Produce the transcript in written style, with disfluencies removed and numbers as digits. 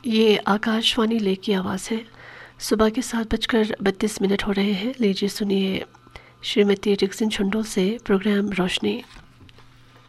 ये आकाशवाणी ले की आवाज़ है। सुबह के 7:32 हो रहे हैं। लीजिए सुनिए श्रीमती डिक्सन छुंडो से प्रोग्राम रोशनी।